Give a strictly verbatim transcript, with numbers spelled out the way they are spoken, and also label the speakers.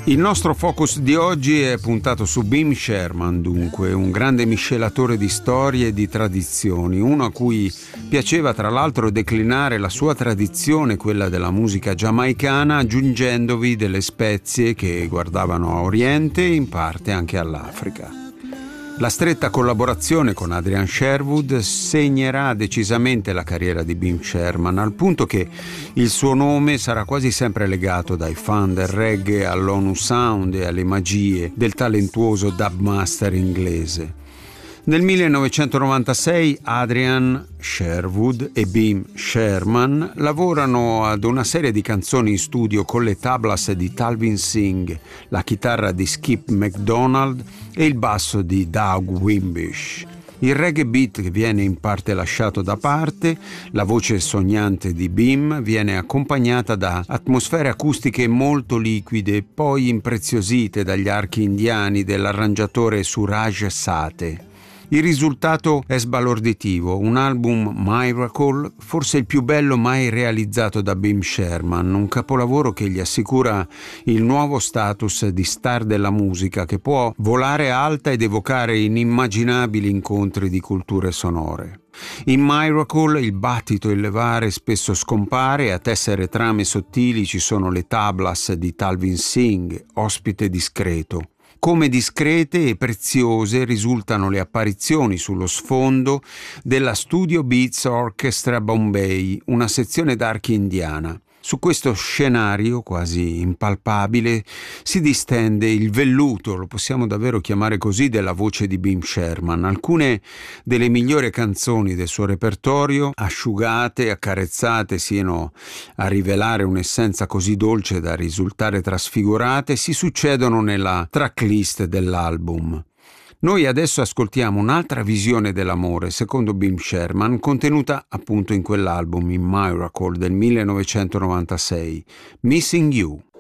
Speaker 1: Il nostro focus di oggi è puntato su Bim Sherman, dunque, un grande miscelatore di storie e di tradizioni, uno a cui piaceva tra l'altro declinare la sua tradizione, quella della musica giamaicana, aggiungendovi delle spezie che guardavano a Oriente e in parte anche all'Africa. La stretta collaborazione con Adrian Sherwood segnerà decisamente la carriera di Bim Sherman, al punto che il suo nome sarà quasi sempre legato dai fan del reggae all'Onu Sound e alle magie del talentuoso dubmaster inglese. Nel millenovecentonovantasei Adrian Sherwood e Bim Sherman lavorano ad una serie di canzoni in studio con le tablas di Talvin Singh, la chitarra di Skip McDonald e il basso di Doug Wimbish. Il reggae beat che viene in parte lasciato da parte, la voce sognante di Bim viene accompagnata da atmosfere acustiche molto liquide, poi impreziosite dagli archi indiani dell'arrangiatore Suraj Sate. Il risultato è sbalorditivo, un album Miracle, forse il più bello mai realizzato da Bim Sherman, un capolavoro che gli assicura il nuovo status di star della musica che può volare alta ed evocare inimmaginabili incontri di culture sonore. In Miracle il battito e il levare spesso scompare e a tessere trame sottili ci sono le tablas di Talvin Singh, ospite discreto. Come discrete e preziose risultano le apparizioni sullo sfondo della Studio Beats Orchestra Bombay, una sezione d'archi indiana. Su questo scenario quasi impalpabile si distende il velluto, lo possiamo davvero chiamare così, della voce di Bim Sherman. Alcune delle migliori canzoni del suo repertorio, asciugate, accarezzate, sino a rivelare un'essenza così dolce da risultare trasfigurate, si succedono nella tracklist dell'album. Noi adesso ascoltiamo un'altra visione dell'amore, secondo Bim Sherman, contenuta appunto in quell'album, in Miracle del millenovecentonovantasei, Missing You.